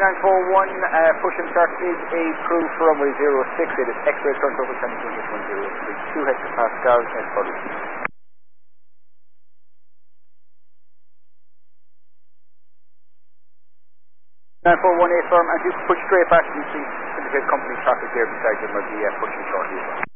push and start is approved for runway 06. It is X-ray turn total 10.1032 hectopascals as follows. 9418 firm, and you push straight back, you see indicate company traffic there beside you, might be pushing shortly.